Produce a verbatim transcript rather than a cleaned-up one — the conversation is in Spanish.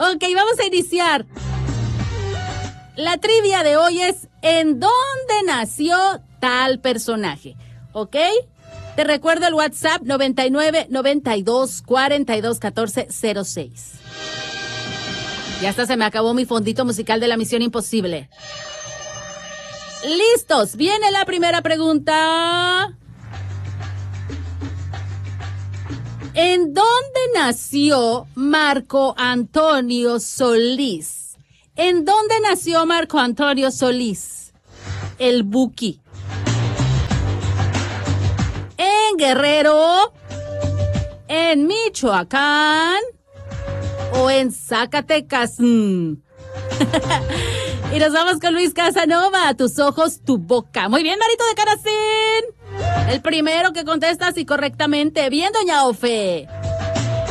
Ok, vamos a iniciar. La trivia de hoy es ¿en dónde nació tal personaje? ¿Ok? Te recuerdo el WhatsApp noventa y nueve, noventa y dos, cuarenta y dos, catorce, cero seis. Ya hasta se me acabó mi fondito musical de la Misión Imposible. ¿Listos? Viene la primera pregunta. ¿En dónde nació Marco Antonio Solís? ¿En dónde nació Marco Antonio Solís? El Buki. ¿En Guerrero? ¿En Michoacán? ¿O en Zacatecas? Mm. Y nos vamos con Luis Casanova. Tus ojos, tu boca. Muy bien, Marito de Caracín. El primero que contesta así correctamente. Bien, doña Ofe.